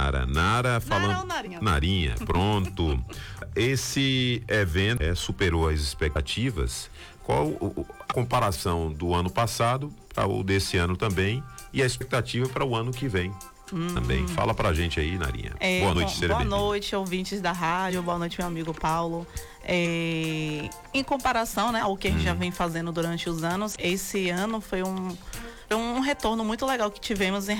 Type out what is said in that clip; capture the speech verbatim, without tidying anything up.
Nara. Nara falando. Nara ou Narinha? Narinha, pronto. Esse evento é, superou as expectativas. Qual o- a comparação do ano passado para o desse ano também e a expectativa para o ano que vem? Também. Fala pra gente aí, Narinha. É, boa noite, bom, seja boa bem-vindo. noite, ouvintes da rádio, boa noite, meu amigo Paulo. É, em comparação, né, ao que a gente já vem fazendo durante os anos, esse ano foi um, foi um retorno muito legal que tivemos em